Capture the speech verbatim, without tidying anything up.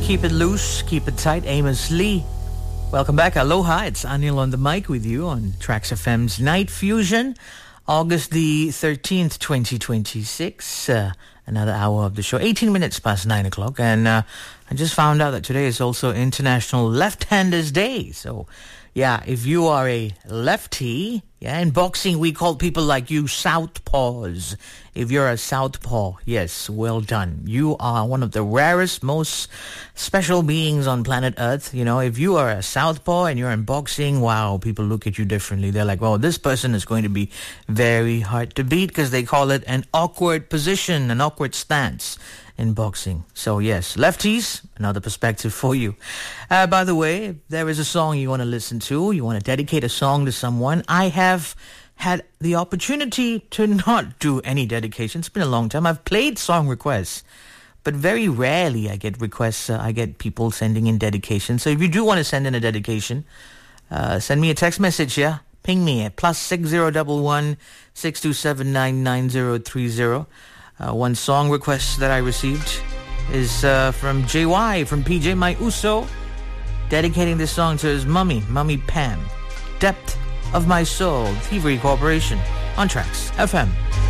keep it loose, keep it tight. Amos Lee. Welcome back. Aloha. It's Anil on the mic with you on Trax F M's Night Fusion. August the thirteenth, twenty twenty-six. Uh, another hour of the show. eighteen minutes past nine o'clock. And uh, I just found out that today is also International Left-Handers Day. So, yeah, if you are a lefty, yeah, in boxing we call people like you southpaws. If you're a southpaw, yes, well done. You are one of the rarest, most special beings on planet Earth. You know, if you are a southpaw and you're in boxing, wow, people look at you differently. They're like, well, this person is going to be very hard to beat because they call it an awkward position, an awkward stance in boxing. So yes, lefties, another perspective for you. Uh, by the way, if there is a song you want to listen to, you want to dedicate a song to someone, I have had the opportunity to not do any dedication. It's been a long time. I've played song requests, but very rarely I get requests. Uh, I get people sending in dedications. So if you do want to send in a dedication, uh, send me a text message, yeah? Ping me at plus six zero one one six two seven nine nine zero three zero. Uh, one song request that I received is uh, from J Y, from P J My Uso, dedicating this song to his mummy, Mummy Pam. Depth of My Soul, Thievery Corporation, on Trax F M.